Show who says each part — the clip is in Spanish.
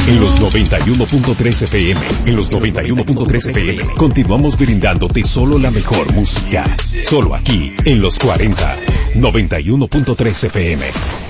Speaker 1: En los 91.3 FM, en los 91.3 FM, continuamos brindándote solo la mejor música. Solo aquí, en los 40. 91.3 FM.